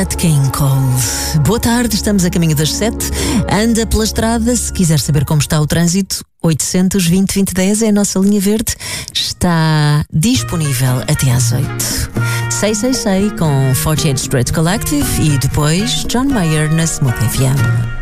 Nat King Cole. Boa tarde, estamos a caminho das 7. Anda pela estrada, se quiser saber como está o trânsito, 820-2010 é a nossa linha verde. Está disponível até às 8. Sei com 48 Street Collective e depois John Mayer na Smooth FM.